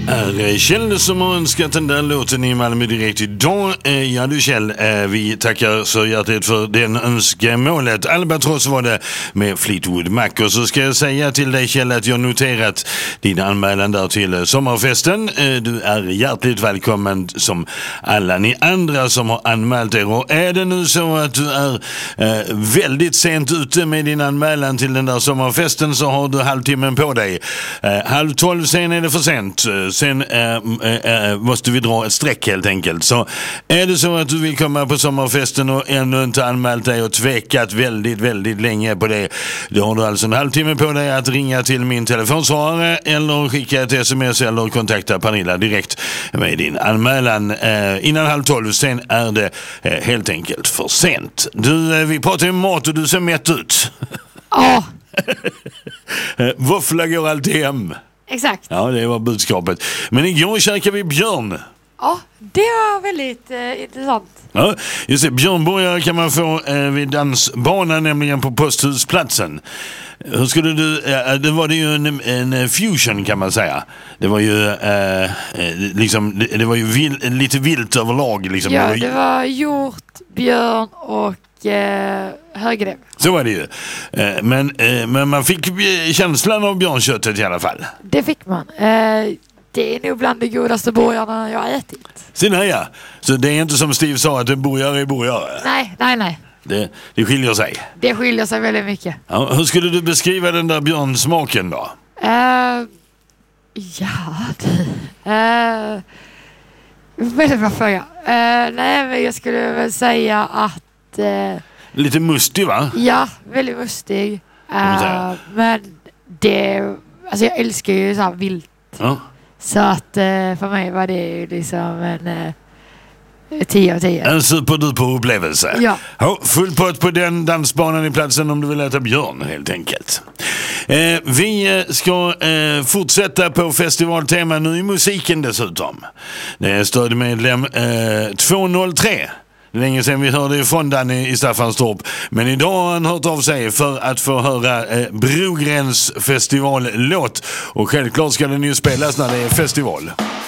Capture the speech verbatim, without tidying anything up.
Är Kjell som har önskat den där låten i Malmö direkt idag. Eh, ja du Kjell, eh, vi tackar så hjärtligt för den önskemålet. Albatross var det med Fleetwood Mac. Och så ska jag säga till dig Kjell att jag noterat din anmälan där till sommarfesten. Eh, du är hjärtligt välkommen som alla ni andra som har anmält er. Och är det nu så att du är eh, väldigt sent ute med din anmälan till den där sommarfesten så har du halvtimmen på dig. Eh, halv tolv sen är det för sent. Sen äh, äh, måste vi dra ett streck helt enkelt. Så är det så att du vill komma på sommarfesten och ännu inte anmält dig och tvekat väldigt, väldigt länge på det, då har du alltså en halvtimme på dig att ringa till min telefonsvarare eller skicka ett sms eller kontakta Pernilla direkt med din anmälan äh, innan halv tolv. Sen är det äh, helt enkelt för sent. Du, äh, vi pratar om mat och du ser mätt ut. Ja. Våffla går alltid hem. Exakt. Ja, det var budskapet. Men igår käkade vi björn. Ja, det var väldigt eh, intressant. Ja, just det. Björnborgare kan man få eh, vid dansbanan, nämligen på Posthusplatsen. Hur skulle du... Eh, det var det ju en, en fusion kan man säga. Det var ju eh, liksom... Det, det var ju vil, lite vilt överlag liksom. Ja, det var hjort, björn och eh, högrev. Så var det ju. Eh, men, eh, men man fick känslan av björnköttet i alla fall. Det fick man. Eh, det är nog bland de godaste burgarna jag har ätit. Så nej, ja. Så det är inte som Steve sa att en burgare är burgare. Nej, nej, nej. Det, det skiljer sig. Det skiljer sig väldigt mycket. Ja, hur skulle du beskriva den där björnsmaken då? Uh, ja, det... Uh, väldigt bra fråga. Uh, nej, men jag skulle väl säga att... Uh, Lite mustig, va? Ja, väldigt mustig. Uh, men det... Alltså jag älskar ju så här vilt. Ja. Så att uh, för mig var det liksom en... Uh, tio av tio. En superduper upplevelse. Ja. Ja, full pott på den dansbanan i platsen om du vill äta björn helt enkelt. Eh, vi ska eh, fortsätta på festivaltema nu i musiken dessutom. Det är stödmedlem eh, två noll tre. Länge sedan vi hörde ifrån Danny i Staffanstorp. Men idag har han hört av sig för att få höra eh, Brogräns festivallåt. Och självklart ska den ju spelas när det är festival.